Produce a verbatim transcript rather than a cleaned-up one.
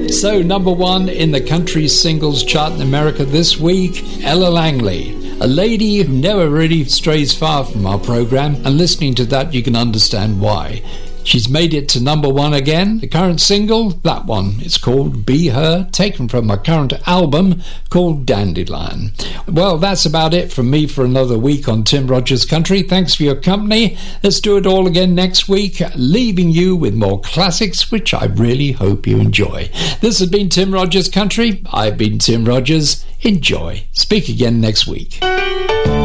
So, number one in the country singles chart in America this week, Ella Langley. A lady who never really strays far from our program, and listening to that you can understand why. She's made it to number one again. The current single, that one, it's called Be Her, taken from her current album called Dandelion. Well, that's about it from me for another week on Tim Rogers Country. Thanks for your company. Let's do it all again next week, leaving you with more classics, which I really hope you enjoy. This has been Tim Rogers Country. I've been Tim Rogers. Enjoy. Speak again next week.